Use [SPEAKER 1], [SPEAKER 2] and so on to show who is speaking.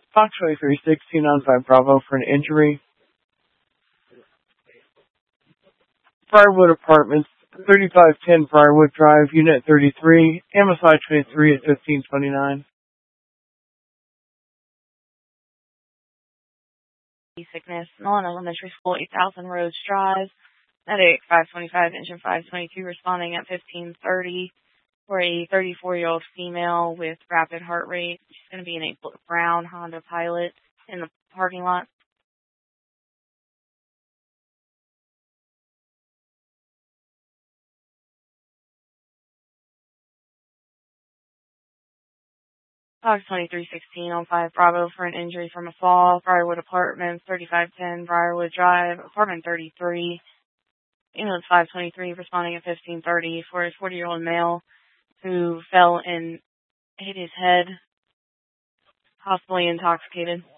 [SPEAKER 1] Fox 2316 on 5 Bravo for an injury. Briarwood Apartments, 3510 Briarwood Drive, Unit 33, MSI 23 at 1529.
[SPEAKER 2] Sickness, Millen Elementary School, 8000 Rhodes Drive, Medic 525, Engine 522, responding at 1530 for a 34-year-old female with rapid heart rate. She's going to be in a brown Honda Pilot in the parking lot. Fox 2316 on 5 Bravo for an injury from a fall. Briarwood Apartments, 3510 Briarwood Drive, apartment 33. Ambulance 523 responding at 1530 for a 40-year-old male who fell and hit his head, possibly intoxicated.